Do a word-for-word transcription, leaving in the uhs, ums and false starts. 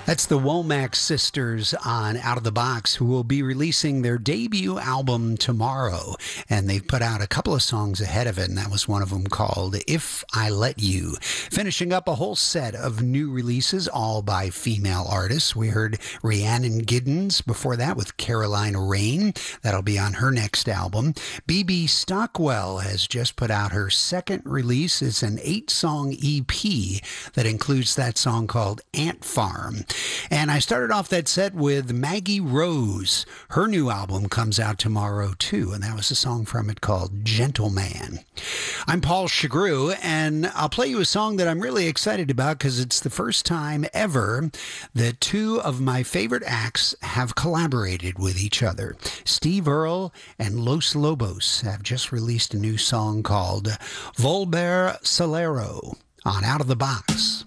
That's the Womack sisters on Out of the Box, who will be releasing their debut album tomorrow. And they've put out a couple of songs ahead of it, and that was one of them called If I Let You. Finishing up a whole set of new releases, all by female artists. We heard Rhiannon Giddens before that with Carolina Rain. That'll be on her next album. B B Stockwell has just put out her second release. It's an eight-song E P that includes that song called Ant Farm. And I started off that set with Maggie Rose. Her new album comes out tomorrow, too, and that was a song from it called Gentleman. I'm Paul Chagru, and I'll play you a song that I'm really excited about because it's the first time ever that two of my favorite acts have collaborated with each other. Steve Earle and Los Lobos have just released a new song called Volver Solero on Out of the Box.